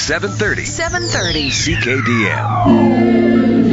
730. 730. CKDM.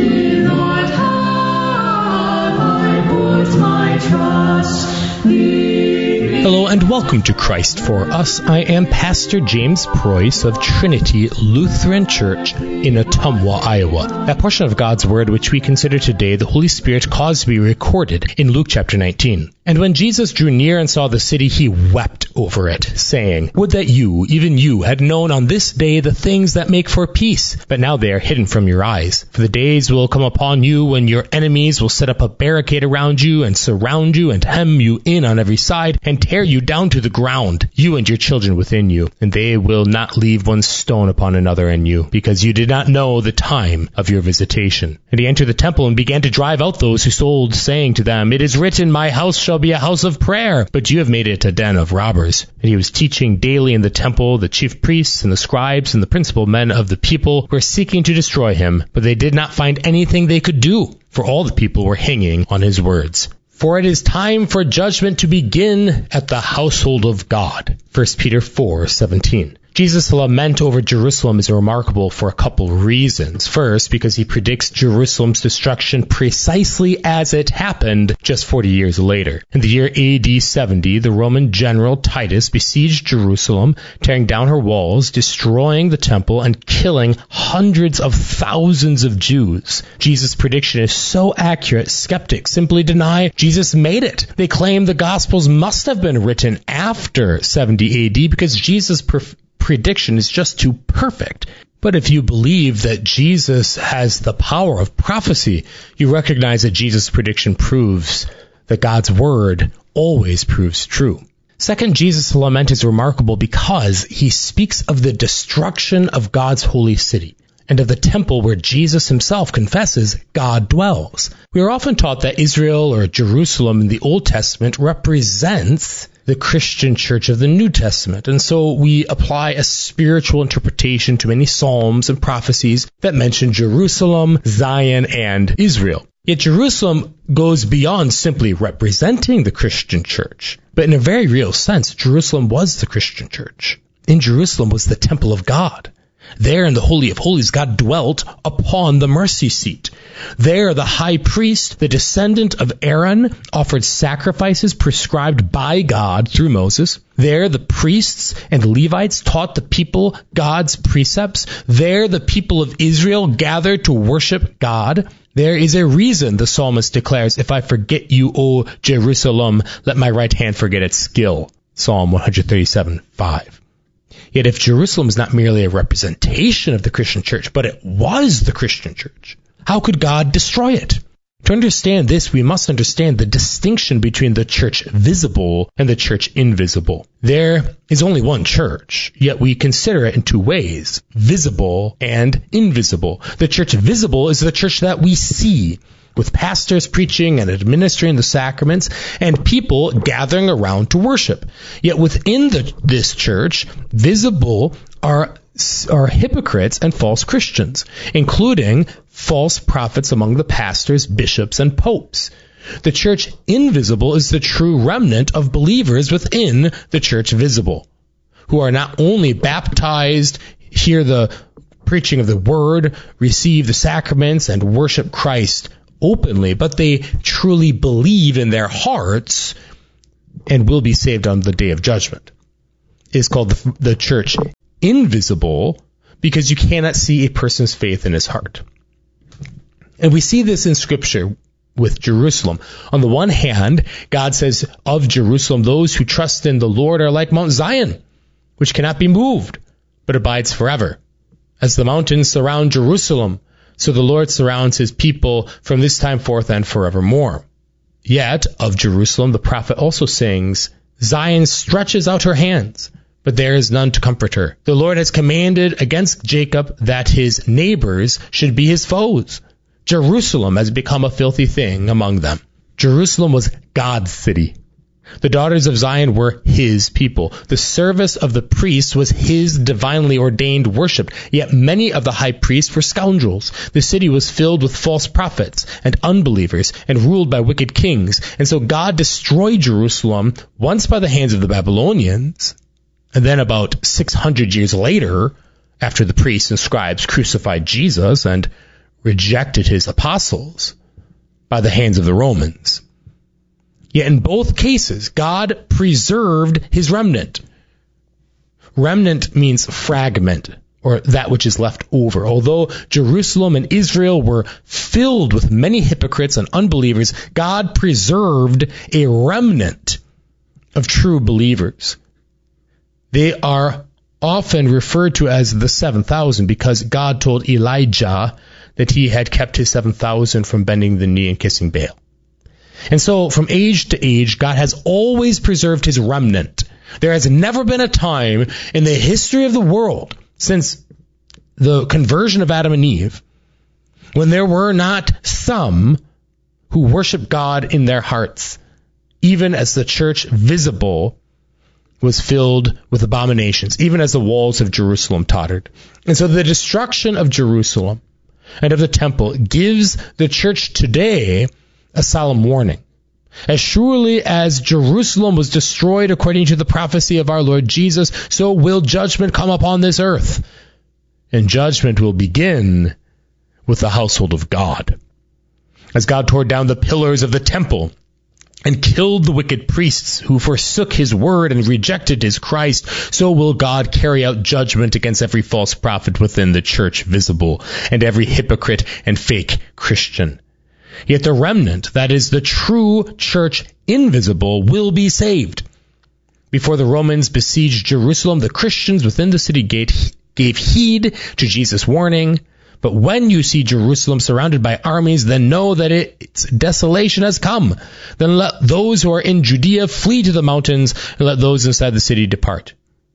Hello and welcome to Christ for Us. I am Pastor James Preuss of Trinity Lutheran Church in Ottumwa, Iowa. That portion of God's Word which we consider today, the Holy Spirit caused to be recorded in Luke chapter 19. And when Jesus drew near and saw the city, he wept over it, saying, "Would that you, even you, had known on this day the things that make for peace, but now they are hidden from your eyes. For the days will come upon you when your enemies will set up a barricade around you and surround you and hem you in on every side and tear you down to the ground, you and your children within you, and they will not leave one stone upon another in you, because you did not know the time of your visitation." And he entered the temple and began to drive out those who sold, saying to them, "It is written, my house shall be a house of prayer, but you have made it a den of robbers." And he was teaching daily in the temple. The chief priests and the scribes and the principal men of the people were seeking to destroy him, but they did not find anything they could do, for all the people were hanging on his words. For it is time for judgment to begin at the household of God. 1 Peter 4:17. Jesus' lament over Jerusalem is remarkable for a couple reasons. First, because he predicts Jerusalem's destruction precisely as it happened just 40 years later. In the year AD 70, the Roman general Titus besieged Jerusalem, tearing down her walls, destroying the temple, and killing hundreds of thousands of Jews. Jesus' prediction is so accurate, skeptics simply deny Jesus made it. They claim the Gospels must have been written after 70 AD because Jesus' prediction is just too perfect. But if you believe that Jesus has the power of prophecy, you recognize that Jesus' prediction proves that God's word always proves true. Second, Jesus' lament is remarkable because he speaks of the destruction of God's holy city and of the temple where Jesus himself confesses God dwells. We are often taught that Israel or Jerusalem in the Old Testament represents the Christian church of the New Testament, and so we apply a spiritual interpretation to many psalms and prophecies that mention Jerusalem, Zion, and Israel. Yet Jerusalem goes beyond simply representing the Christian church, but in a very real sense, Jerusalem was the Christian church. In Jerusalem was the temple of God. There in the Holy of Holies, God dwelt upon the mercy seat. There the high priest, the descendant of Aaron, offered sacrifices prescribed by God through Moses. There the priests and Levites taught the people God's precepts. There the people of Israel gathered to worship God. There is a reason the psalmist declares, "If I forget you, O Jerusalem, let my right hand forget its skill." Psalm 137:5. Yet if Jerusalem is not merely a representation of the Christian church, but it was the Christian church, how could God destroy it? To understand this, we must understand the distinction between the church visible and the church invisible. There is only one church, yet we consider it in two ways, visible and invisible. The church visible is the church that we see, with pastors preaching and administering the sacraments, and people gathering around to worship. Yet within this church, visible are hypocrites and false Christians, including false prophets among the pastors, bishops, and popes. The church invisible is the true remnant of believers within the church visible, who are not only baptized, hear the preaching of the word, receive the sacraments, and worship Christ openly, but they truly believe in their hearts and will be saved on the day of judgment. It is called the church invisible because you cannot see a person's faith in his heart. And we see this in Scripture with Jerusalem. On the one hand, God says of Jerusalem, those who trust in the Lord are like Mount Zion, which cannot be moved, but abides forever. As the mountains surround Jerusalem, so the Lord surrounds his people from this time forth and forevermore. Yet, of Jerusalem, the prophet also sings, "Zion stretches out her hands, but there is none to comfort her. The Lord has commanded against Jacob that his neighbors should be his foes. Jerusalem has become a filthy thing among them." Jerusalem was God's city. The daughters of Zion were his people. The service of the priests was his divinely ordained worship. Yet many of the high priests were scoundrels. The city was filled with false prophets and unbelievers and ruled by wicked kings. And so God destroyed Jerusalem once by the hands of the Babylonians, and then about 600 years later, after the priests and scribes crucified Jesus and rejected his apostles by the hands of the Romans. Yet in both cases, God preserved his remnant. Remnant means fragment, or that which is left over. Although Jerusalem and Israel were filled with many hypocrites and unbelievers, God preserved a remnant of true believers. They are often referred to as the 7,000 because God told Elijah that he had kept his 7,000 from bending the knee and kissing Baal. And so from age to age, God has always preserved his remnant. There has never been a time in the history of the world since the conversion of Adam and Eve when there were not some who worshiped God in their hearts, even as the church visible was filled with abominations, even as the walls of Jerusalem tottered. And so the destruction of Jerusalem and of the temple gives the church today a solemn warning. As surely as Jerusalem was destroyed according to the prophecy of our Lord Jesus, so will judgment come upon this earth. And judgment will begin with the household of God. As God tore down the pillars of the temple and killed the wicked priests who forsook his word and rejected his Christ, so will God carry out judgment against every false prophet within the church visible and every hypocrite and fake Christian. Yet the remnant, that is the true church invisible, will be saved. Before the Romans besieged Jerusalem, the Christians within the city gate gave heed to Jesus' warning. But when you see Jerusalem surrounded by armies, then know that its desolation has come. Then let those who are in Judea flee to the mountains, and let those inside the city depart.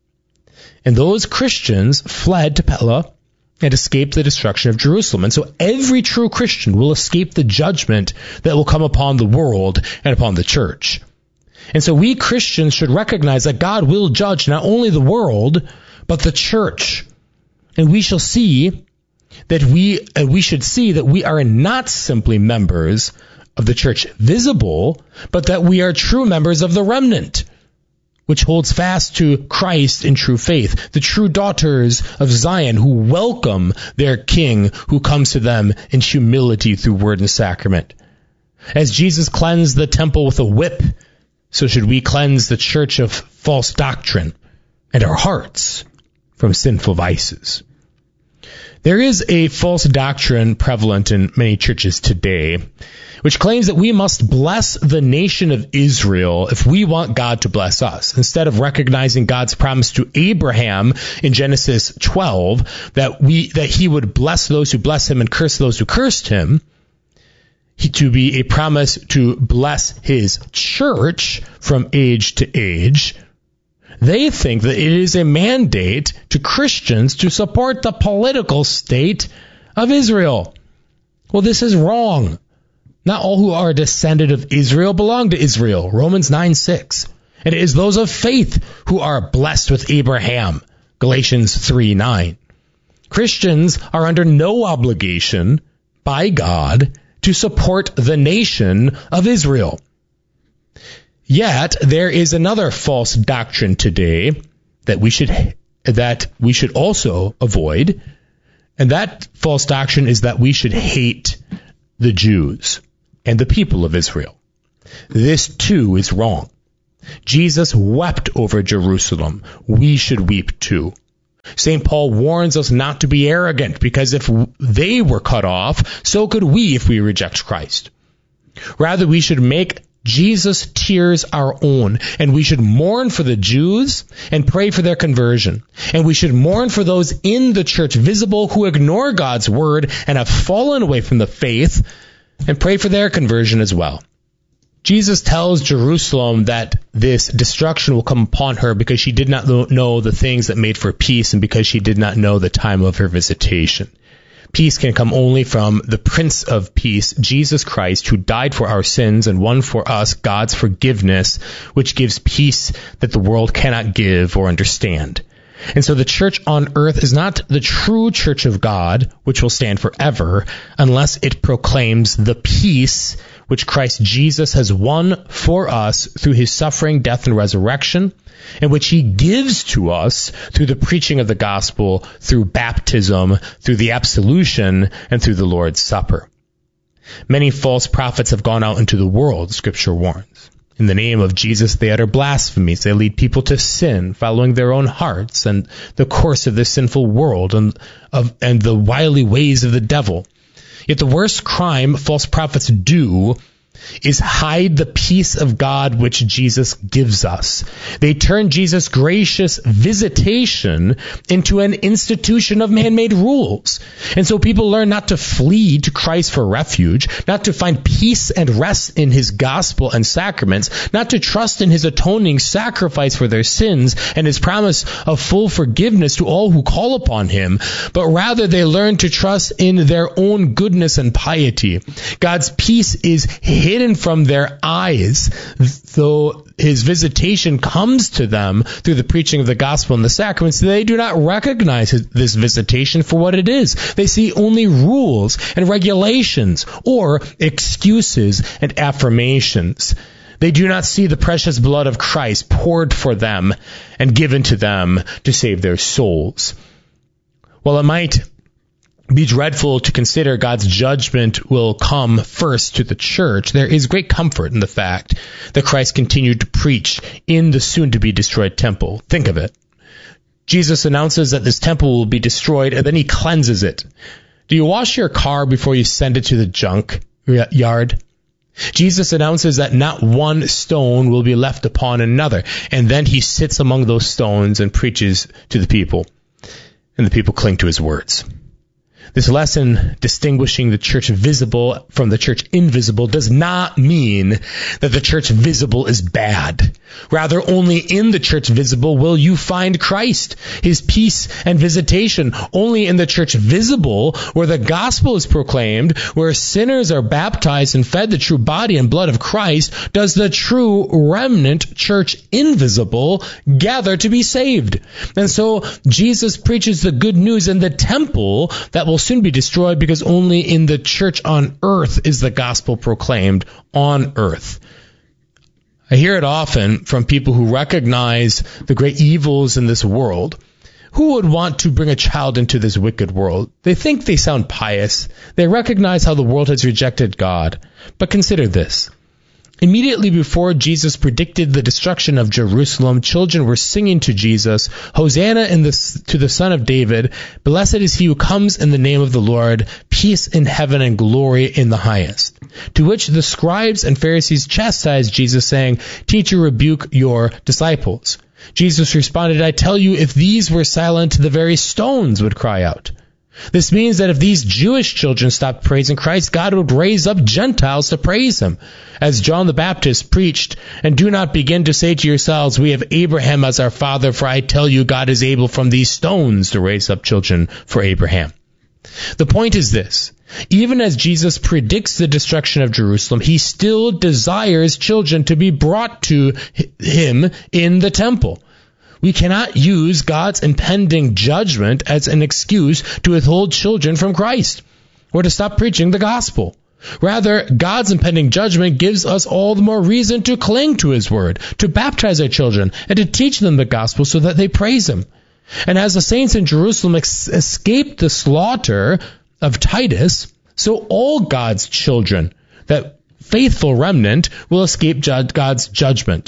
And those Christians fled to Pella and escaped the destruction of Jerusalem. And so every true Christian will escape the judgment that will come upon the world and upon the church. And so we Christians should recognize that God will judge not only the world, but the church. And we shall see that we should see that we are not simply members of the church visible, but that we are true members of the remnant, which holds fast to Christ in true faith, the true daughters of Zion who welcome their King who comes to them in humility through word and sacrament. As Jesus cleansed the temple with a whip, so should we cleanse the church of false doctrine and our hearts from sinful vices. There is a false doctrine prevalent in many churches today, which claims that we must bless the nation of Israel if we want God to bless us, instead of recognizing God's promise to Abraham in Genesis 12 that he would bless those who bless him and curse those who cursed him, to be a promise to bless his church from age to age. They think that it is a mandate to Christians to support the political state of Israel. Well, this is wrong. Not all who are a descendant of Israel belong to Israel. Romans 9:6. And it is those of faith who are blessed with Abraham. Galatians 3:9. Christians are under no obligation by God to support the nation of Israel. Yet there is another false doctrine today that we should also avoid, and that false doctrine is that we should hate the Jews and the people of Israel. This too is wrong. Jesus wept over Jerusalem. We should weep too. St. Paul warns us not to be arrogant, because if they were cut off, so could we if we reject Christ. Rather, we should make Jesus' tears our own, and we should mourn for the Jews and pray for their conversion. And we should mourn for those in the church visible who ignore God's word and have fallen away from the faith, and pray for their conversion as well. Jesus tells Jerusalem that this destruction will come upon her because she did not know the things that made for peace, and because she did not know the time of her visitation. Peace can come only from the Prince of Peace, Jesus Christ, who died for our sins and won for us God's forgiveness, which gives peace that the world cannot give or understand. And so the church on earth is not the true church of God, which will stand forever, unless it proclaims the peace which Christ Jesus has won for us through his suffering, death, and resurrection, and which he gives to us through the preaching of the gospel, through baptism, through the absolution, and through the Lord's Supper. Many false prophets have gone out into the world, Scripture warns. In the name of Jesus, they utter blasphemies. They lead people to sin, following their own hearts and the course of this sinful world and the wily ways of the devil. Yet the worst crime false prophets do is hide the peace of God which Jesus gives us. They turn Jesus' gracious visitation into an institution of man-made rules. And so people learn not to flee to Christ for refuge, not to find peace and rest in his gospel and sacraments, not to trust in his atoning sacrifice for their sins and his promise of full forgiveness to all who call upon him, but rather they learn to trust in their own goodness and piety. God's peace is hidden from their eyes, though his visitation comes to them through the preaching of the gospel and the sacraments. They do not recognize this visitation for what it is. They see only rules and regulations or excuses and affirmations. They do not see the precious blood of Christ poured for them and given to them to save their souls. While it might be dreadful to consider God's judgment will come first to the church, there is great comfort in the fact that Christ continued to preach in the soon-to-be-destroyed temple. Think of it. Jesus announces that this temple will be destroyed, and then he cleanses it. Do you wash your car before you send it to the junk yard? Jesus announces that not one stone will be left upon another, and then he sits among those stones and preaches to the people, and the people cling to his words. This lesson distinguishing the church visible from the church invisible does not mean that the church visible is bad. Rather, only in the church visible will you find Christ, his peace and visitation. Only in the church visible, where the gospel is proclaimed, where sinners are baptized and fed the true body and blood of Christ, does the true remnant church invisible gather to be saved. And so Jesus preaches the good news in the temple that will soon be destroyed, because only in the church on earth is the gospel proclaimed on earth. I hear it often from people who recognize the great evils in this world. Who would want to bring a child into this wicked world? They think they sound pious. They recognize how the world has rejected God. But consider this. Immediately before Jesus predicted the destruction of Jerusalem, children were singing to Jesus, "Hosanna to the Son of David. Blessed is he who comes in the name of the Lord. Peace in heaven and glory in the highest." To which the scribes and Pharisees chastised Jesus, saying, "Teacher, rebuke your disciples." Jesus responded, "I tell you, if these were silent, the very stones would cry out." This means that if these Jewish children stopped praising Christ, God would raise up Gentiles to praise him. As John the Baptist preached, "And do not begin to say to yourselves, we have Abraham as our father, for I tell you, God is able from these stones to raise up children for Abraham." The point is this. Even as Jesus predicts the destruction of Jerusalem, he still desires children to be brought to him in the temple. We cannot use God's impending judgment as an excuse to withhold children from Christ or to stop preaching the gospel. Rather, God's impending judgment gives us all the more reason to cling to his word, to baptize our children, and to teach them the gospel so that they praise him. And as the saints in Jerusalem escaped the slaughter of Titus, so all God's children, that faithful remnant, will escape God's judgment.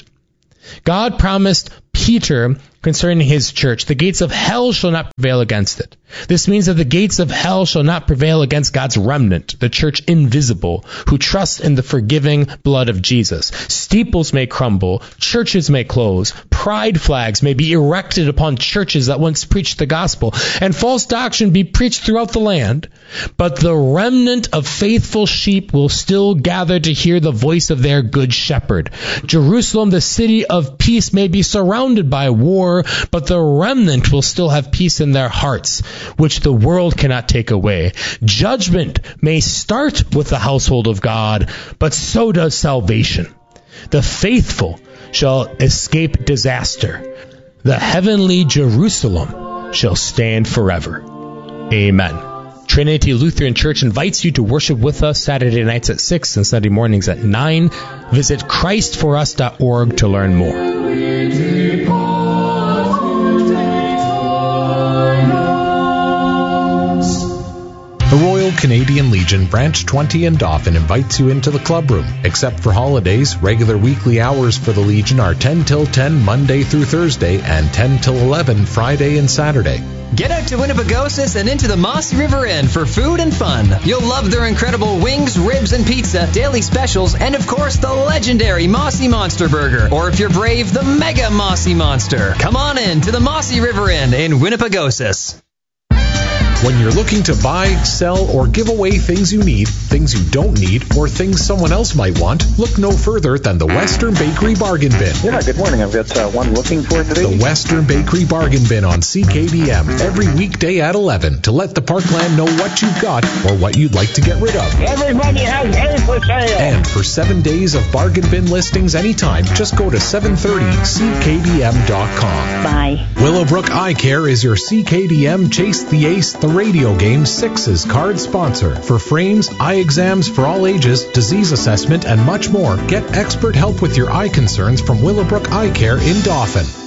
God promised Peter concerning his church, "The gates of hell shall not prevail against it." This means that the gates of hell shall not prevail against God's remnant, the church invisible, who trust in the forgiving blood of Jesus. Steeples may crumble, churches may close, pride flags may be erected upon churches that once preached the gospel, and false doctrine be preached throughout the land. But the remnant of faithful sheep will still gather to hear the voice of their good shepherd. Jerusalem, the city of peace, may be surrounded by war, but the remnant will still have peace in their hearts, which the world cannot take away. Judgment may start with the household of God, but so does salvation. The faithful shall escape disaster. The heavenly Jerusalem shall stand forever. Amen. Trinity Lutheran Church invites you to worship with us Saturday nights at 6 and Sunday mornings at 9. Visit ChristForUs.org to learn more. The Royal Canadian Legion Branch 20 in Dauphin invites you into the club room. Except for holidays, regular weekly hours for the Legion are 10 till 10 Monday through Thursday and 10 till 11 Friday and Saturday. Get out to Winnipegosis and into the Mossy River Inn for food and fun. You'll love their incredible wings, ribs, and pizza, daily specials, and of course the legendary Mossy Monster Burger. Or if you're brave, the Mega Mossy Monster. Come on in to the Mossy River Inn in Winnipegosis. When you're looking to buy, sell, or give away things you need, things you don't need, or things someone else might want, look no further than the Western Bakery Bargain Bin. Yeah, good morning. I've got one looking for today. The Western Bakery Bargain Bin on CKDM every weekday at 11 to let the Parkland know what you've got or what you'd like to get rid of. Everybody has hay for sale. And for 7 days of bargain bin listings anytime, just go to 730ckdm.com. Bye. Willowbrook Eye Care is your CKDM Chase the Ace, the radio game 6's card sponsor. For frames, eye exams for all ages, disease assessment, and much more, get expert help with your eye concerns from Willowbrook Eye Care in Dauphin.